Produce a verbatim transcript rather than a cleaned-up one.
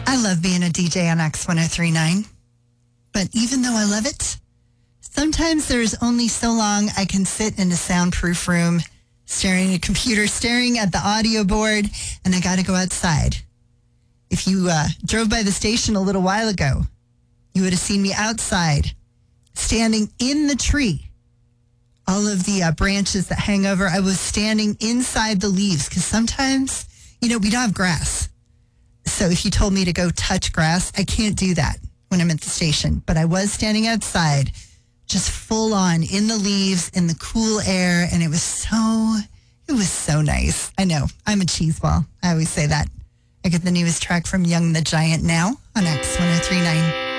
I love being a D J on X ten thirty-nine, but even though I love it, sometimes there's only so long I can sit in a soundproof room, staring at a computer, staring at the audio board, and I got to go outside. If you uh, drove by the station a little while ago, you would have seen me outside, standing in the tree. All of the uh, branches that hang over, I was standing inside the leaves because sometimes, you know, we don't have grass. So if you told me to go touch grass, I can't do that when I'm at the station. But I was standing outside, just full on in the leaves, in the cool air, and it was so, it was so nice. I know, I'm a cheeseball. I always say that. I get the newest track from Young the Giant now on X ten thirty-nine.